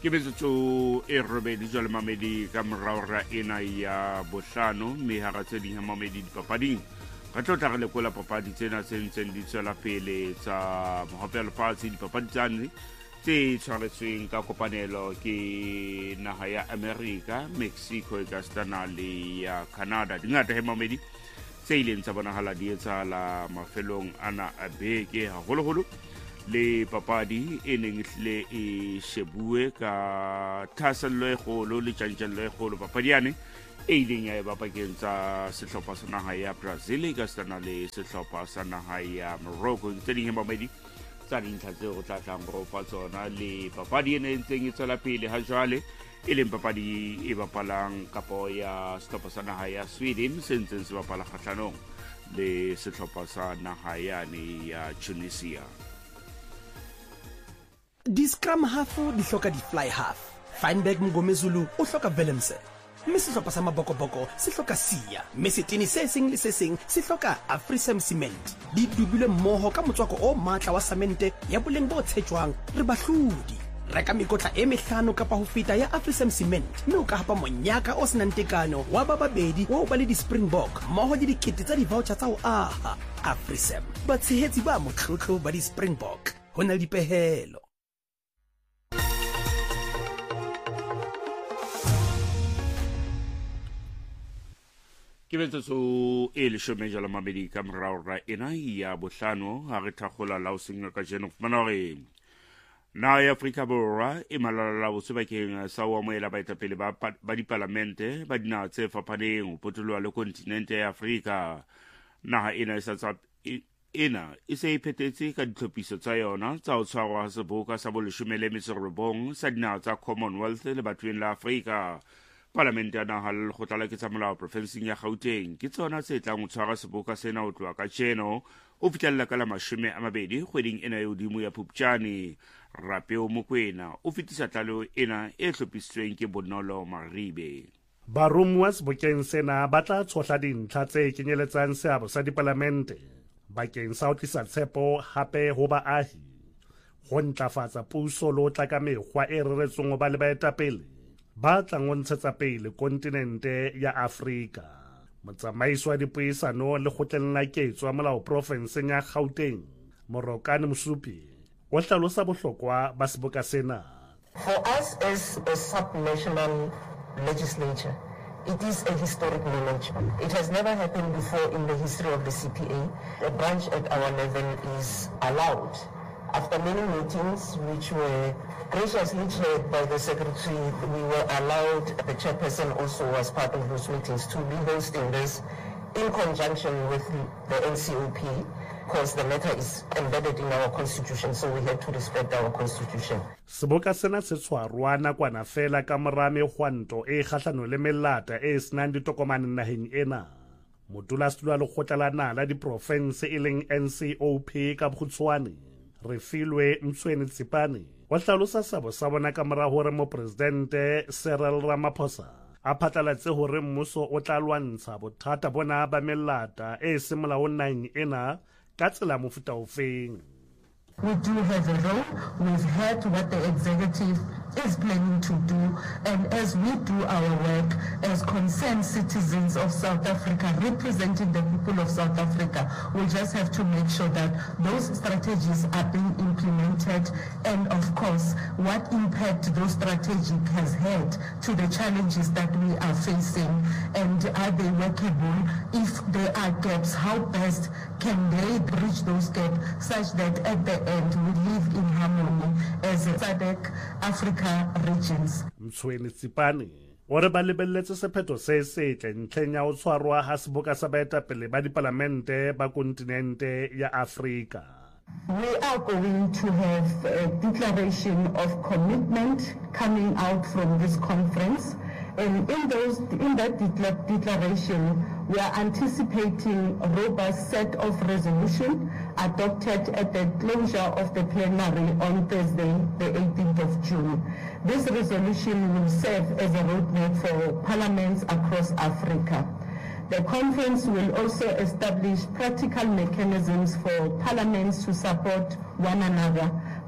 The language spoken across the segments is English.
Ke metsotso e robedi jwale mamedi ka moraora ena ya bohlano mme hara tse ding ha mamedi dipapading re tlo tla re lekola papadi tsena tse ntseng di tswela pele tsa mohope wa lefatshe dipapadi tsane tse tshwaretsweng ka kopanelo ke naha ya America, Mexico e ka stana le ya Canada. Dingata he mamedi tse ileng tsa bonahala di etsahala mafelong ana a beke haholoholo le papadi e neng le e shebue ka thasello e kgolo le tjantjello e kgolo papadi yane e ileng ya eba pakeng tsa sehlopha sa naha ya Brazil ka stana le sehlopha sa naha ya Morocco. Tse ding mamedi tsa dintlha tseo go tla tlang go fa tsona le papadi ena e ntseng e tswela pele ha jwale e leng papadi e bapalang kapo ya sehlopha sa naha ya Sweden se ntseng se bapala kgahlanong le sehlopha sa naha yane ya Tunisia. Di scrum half di hloka di fly half. Feinberg Mngomezulu o hloka Willemse. Mme sehlopha sa mabokoboko se hloka Sia. Mme setene se seng le se seng se hloka Afrisam Cement. Di dubile mmoho ka motswako o matla wa samente ya boleng bo tshetjwang re bahlodi. Reka mekotla e mehlano kapa ho feta ya Afrisam Cement. Mme o ka hapa monyaka o senang tekano wa ba babedi wa o ba le di Springbok mmoho le dikete tsa di-voucher tsa ho aha. Afrisam, batshehetsi ba motlotlo ba di Springbok. Ho na le dipehelo. Ke metsotso e leshome jwale mabedi ka moraora ena ya bohlano ha re thakgola la o senga ka jeno fumana hore naha ya Afrika Borwa e malala-la-laotswe bakeng sa ho amohela baetapele ba dipalamente ba dinaha tse fapaneng ho potoloha le kontinente ya Afrika. Naha ena e se e phethetse ka ditlhophiso tsa yona tsa ho tshwarwa seboka sa bo-19 sa dinaha tsa Commonwealth le batweng la Afrika. Parlamente ya naha le lekgotla la ketsamolao profenseng ya Gauteng ke tsona tse tlang ho tshwara seboka sena ho tloha ka tjeno o fihlella ka la 20 kgweding ena e hodimo ya Phuptjane. Rapeo Mokoena o fetisa tlaleho ena e hlophisitsweng ke Bonolo Maribe. Baromuwa sebokeng sena ba tla tshohla dintlha tse kenyeletsang seabo sa dipalamente bakeng sa ho tlisa tshepo hape ho baahi, ho ntlafatsa puso le ho tla ka mekgwa e reretsweng ho ba le baetapele ba tlang ho ntshetsa pele kontinente ya Afrika. Motsamaisi wa dipuisano le kgotleng la ketso ya molao profenseng ya Gauteng, Morokane Mosupi, o hlalosa bohlokwa ba seboka sena. For us as a subnational legislature, it is a historic moment. It has never happened before in the history of the CPA. A branch at our level is allowed, after many meetings which were graciously chaired by the secretary, we were allowed, the chairperson also was part of those meetings, to be hosting this in conjunction with the NCOP, because the matter is embedded in our constitution, so we had to respect our constitution. Seboka sena se tshwarwa nakwana fela ka mora mehwanto e kgahlano le melata e senang ditokomane naheng ena. Modulasetulo wa lekgotla la naha la diprofense e leng NCOP ka bokgutshwane, Refilwe Mtsweni-Tsipane, o hlalosa seabo sa bona ka mora hore mopresidente Cyril Ramaphosa a phatlalatse hore mmuso o tla lwantsha bothata bona ba melata e seng molaong naheng ena ka tsela mofuta ofeng. We do have a role. We've heard what the executive is planning to do, and as we do our work as concerned citizens of South Africa, representing the people of South Africa, we just have to make sure that those strategies are being implemented, and of course, what impact those strategies has had to the challenges that we are facing, and are they workable? If there are gaps, how best can they bridge those gaps such that at the end we live in harmony as a SADC Africa regions. Mtsweni-Tsipane o re ba lebelletse sephetho se setle ntlheng ya ho tshwarwa ha seboka sa baetapele ba dipalamente ba kontinente ya Afrika. We are going to have a declaration of commitment coming out from this conference. And in that declaration, we are anticipating a robust set of resolution adopted at the closure of the plenary on Thursday, the 18th of June. This resolution will serve as a roadmap for parliaments across Africa. The conference will also establish practical mechanisms for parliaments to support one another,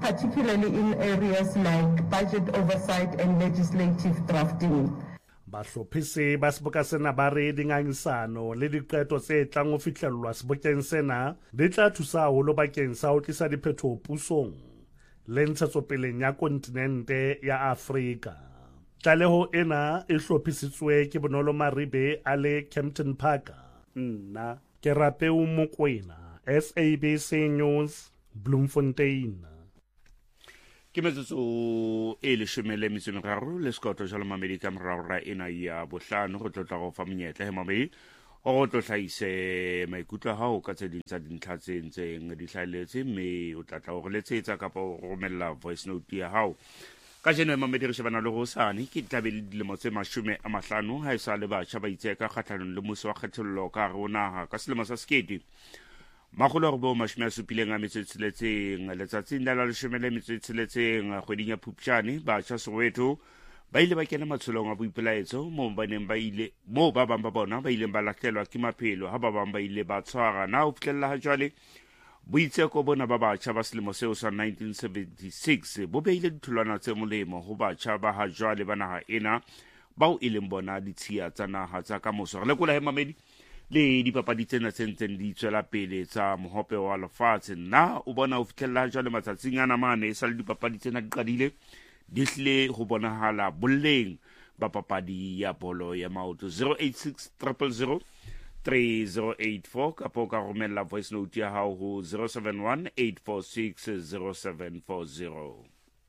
particularly in areas like budget oversight and legislative drafting. Bahlophisi ba seboka sena ba re dingangisano le diqeto tse tlang ho fihlellwa sebokeng sena di tla thusa haholo bakeng sa ho tlisa diphethoho pusong le ntshetsopeleng ya kontinente ya Afrika. Tlaleho ena e hlophisitswe ke Bonolo Maribe a le Kempton Park. Nna ke Rapeu Mokoena, SABC News, Bloemfontein. Ke metsotso e leshome le metso e meraro le sekoto jalo mamedi ka morao ena ya bohlano go tlotla go fa monyetla he mamedi o tlo tlhaise maikutlo a hao ka tse ding tsa dintlha tse ntseng di hlaheletse mme o tla tla go letsetsa kapa o romella voice note ya hao ka jeno mamedi re shebana le go sane ke tlabe le dilemo tse 50 ha e sa le batjha ba itse ka kgatlhanong le muso wa kgethollo ka rona ka selemo sa skedi Makgolo re bo mashome a supileng a metsotsheletseng letsatsing la 16 kgweding ya Phupjane batjha Soweto ba ile ba kena matsholong a boipelaetso mo ba bang ba bona ba ile ba lahlelwa ke maphelo ha ba bang ba ile ba tshwara na o fihlella ha jwale boitseko bona ba batjha ba selemo seo sa 1976 bo beile ditholwana tse molemo ho batjha ba ha jwale ba naha ena bao e leng bona ditshia tsa naha tsa kamoso re lekola he mamedi le dipapadi tsena tse ntseng di tswela pele tsa mohope wa lefatshe na o bona o fitlhella jwale matsatsing ana mane sa le dipapadi tsena di qadile di hle ho bonahala bolleng ba papadi ya bolo ya maoto 086 000 3084 kapo ka romella voice note ya hao ho 071 846 0740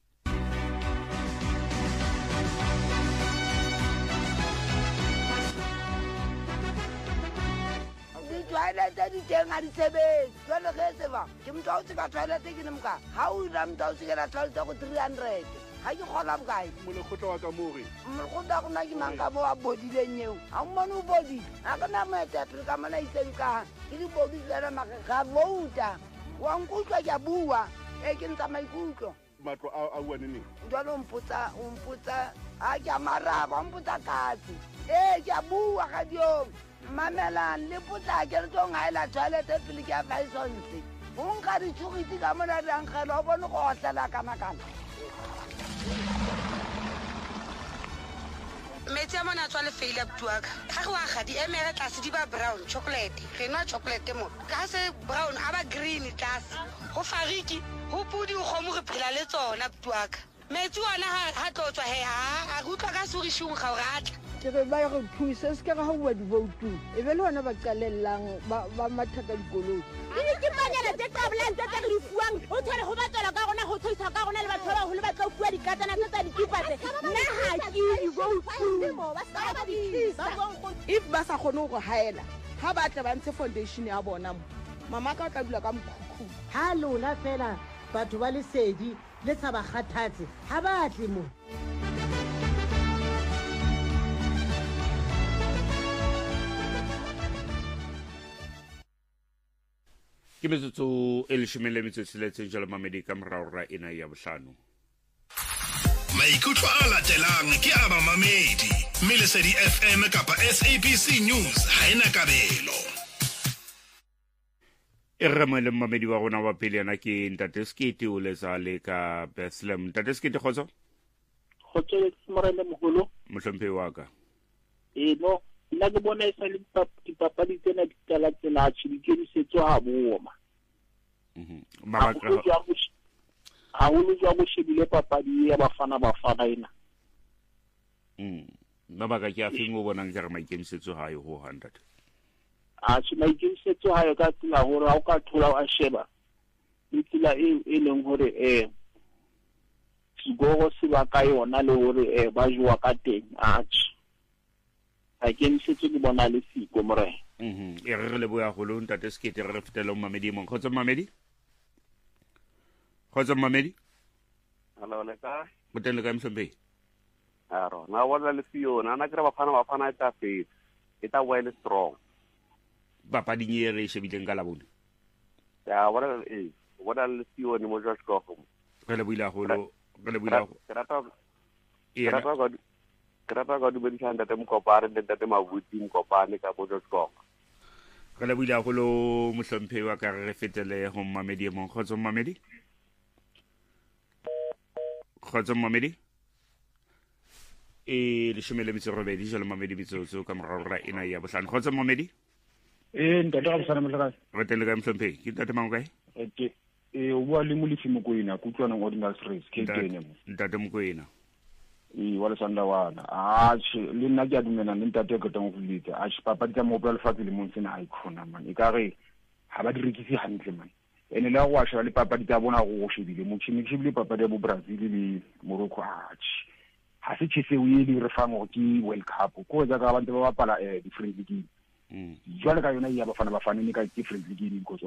toilet di teng a di sebetse jwale ge se ba ke motho o tseka toilet ke ne moka ha o ira motho o tsekela toilet go 300 ha ke kgola bokae molekgotla wa ka more molekgotla go nna ke mang ka mo a bodileng eo ha o mmone o bodile a ka nna moetapele ka mona itseng ka ke dibodi fela maka ga vouta wa nkutlwa ke a bua ke ntsha maikutlo matlo a bua neng jwale o mpotsa a ke a maraba o mpotsa katse ke a bua ga diong mamelang le potla ke re tsong a ela toilet pele ke a license o nka di tshogitse ka mona di ankgela o bone go otlela ka makana metsi a mona tswa lefeile butuaka ga go aga di emere tlase di ba brown chocolate re nwa chocolate mo ka se brown a ba green tlase go fariki go pudi go kgomo re phela le tsona butuaka metsi ona ha tlotswa he a re utlwa ka sorishung ga o ratla ke re ba go thusa se ka ga bua di voutu e be le hona ba qalellang ba mathaka dikoloi ke panyana tse tablang tse tse re fuang o tshware go batsela ka gona go tshwisa ka gona le batho ba go le batla go bua dikatana tse tsa ditipatse nna ha ke di voutu if ba sa kgone go haela ha ba tla ba ntshe foundation ya bona mo mama ka tla dula ka mokhukhu ha lona fela batho ba lesedi le tsa ba kgathatse ha ba tle mo ke metsotso e leshome le metso tsheletseng jalo mamedi ka morao ra ena ya bohlano maikutlo a latelang ke a bamamedi mme Lesedi FM kapa SABC News ha ena kabelo e re mo le mamedi wa rona wa pele yana ke Ntate Skete o letsa le ka Bethlehem Ntate Skete khotso khotso morele mogolo mohlomphe wa ka no nna ke bona e sa le dipapadi tsena di tala tsena tshedikedisetso ha boma haholo jwa go shebile papadi ya bafana ena mabaka ke a feng o bonang ke re maikemisetso ha yo ho 100 maikemisetso ha yo ka tsela hore ha o ka thola a sheba le tsela e leng hore sigoro se ba ka yona le hore ba jwa ka teng ke ntse ke bona le siko more e re le boya go lo Ntate Skete re fetela mamedi mo khotso mamedi hello le ka botele ka mhlombe aro na wala le fiona na kra bafana ta fe eta well strong papadi nye re shebileng ka la bone ya wala le fiona mo jwa go re le buila go Kerapa ka du bedisang Ntate Mokopane le Ntate Mabuti Mokopane ka Botjotsko. Ka le buila go lo mohlomphe wa ka re fetele ho mamedi mo khotso mamedi kgotsa Mamedi e le shumele metso robedi jalo Mamedi metsotso ka morara ena ya bohlano kgotsa Mamedi ntate ga bosana motlaka re teng le ka mhlompe ke ntate mang kae o bua le Molefi Mokoena kutlwana ordinal stress ke tene mo ntate Mokoena wa le sanda wana le nna ke a dumela le ntate ke teng go lita papadi tsa mo opela lefatshe le montsena a ikhona man e ka re ha ba direkisi hantle man ene le go washa le papadi tsa bona go shebile mo tshimile papadi ya bo Brazil le Morocco ha se tshese o ile re fang go ke World Cup ko ja ka ba ntse ba bapala different league jwale ka yona ya bafana ne ka different league because